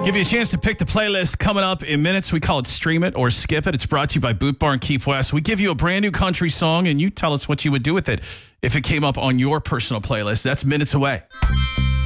Give you a chance to pick the playlist coming up in minutes. We call it Stream It or Skip It. It's brought to you by Boot Barn Keith West. We give you a brand new country song, and you tell us what you would do with it if it came up on your personal playlist. That's minutes away.